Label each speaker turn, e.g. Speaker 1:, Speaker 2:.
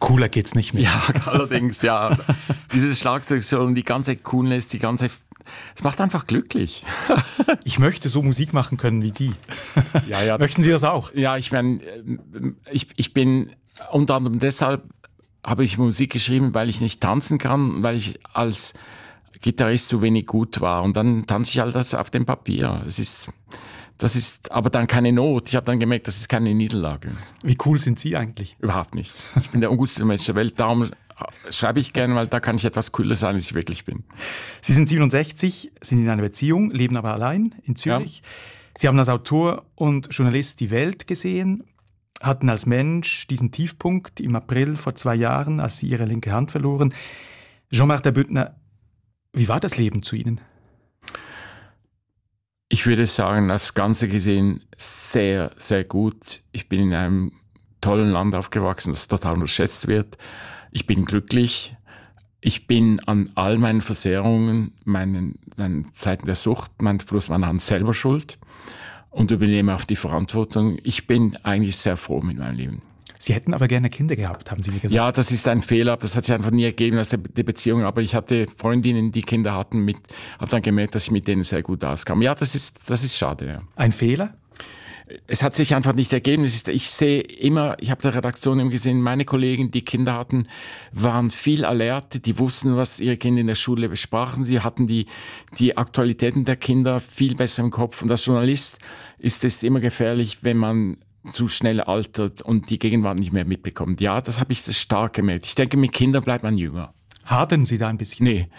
Speaker 1: Cooler geht's nicht mehr.
Speaker 2: Ja, allerdings, ja. Diese Schlagzeug-Solo, die ganze Coolness, es macht einfach glücklich.
Speaker 1: Ich möchte so Musik machen können wie die.
Speaker 2: Ja,
Speaker 1: Möchten Sie das auch?
Speaker 2: Ja, ich meine, ich bin unter anderem deshalb habe ich Musik geschrieben, weil ich nicht tanzen kann, weil ich als Gitarrist zu wenig gut war. Und dann tanze ich halt das auf dem Papier. Das ist aber dann keine Not. Ich habe dann gemerkt, das ist keine Niederlage.
Speaker 1: Wie cool sind Sie eigentlich?
Speaker 2: Überhaupt nicht. Ich bin der ungutste Mensch der Welt. Darum schreibe ich gerne, weil da kann ich etwas cooler sein, als ich wirklich bin.
Speaker 1: Sie sind 67, sind in einer Beziehung, leben aber allein in Zürich. Ja. Sie haben als Autor und Journalist die Welt gesehen, hatten als Mensch diesen Tiefpunkt im April vor 2 Jahren, als Sie Ihre linke Hand verloren. Jean-Martin Büttner, wie war das Leben zu Ihnen?
Speaker 2: Ich würde sagen, das Ganze gesehen sehr, sehr gut. Ich bin in einem tollen Land aufgewachsen, das total unterschätzt wird. Ich bin glücklich. Ich bin an all meinen Versehrungen, meinen Zeiten der Sucht, meinen Verlust meiner Hand selber schuld und übernehme auch die Verantwortung. Ich bin eigentlich sehr froh mit meinem Leben.
Speaker 1: Sie hätten aber gerne Kinder gehabt, haben Sie mir gesagt.
Speaker 2: Ja, das ist ein Fehler. Das hat sich einfach nie ergeben aus der Beziehung. Aber ich hatte Freundinnen, die Kinder hatten, habe dann gemerkt, dass ich mit denen sehr gut auskam. Ja, das ist schade. Ja.
Speaker 1: Ein Fehler?
Speaker 2: Es hat sich einfach nicht ergeben. Ich sehe immer, ich habe der Redaktion immer gesehen, meine Kollegen, die Kinder hatten, waren viel alert, die wussten, was ihre Kinder in der Schule besprachen. Sie hatten die Aktualitäten der Kinder viel besser im Kopf. Und als Journalist ist es immer gefährlich, wenn man zu schnell altert und die Gegenwart nicht mehr mitbekommt. Ja, das habe ich stark gemerkt. Ich denke, mit Kindern bleibt man jünger.
Speaker 1: Hadern Sie da ein bisschen?
Speaker 2: Nee,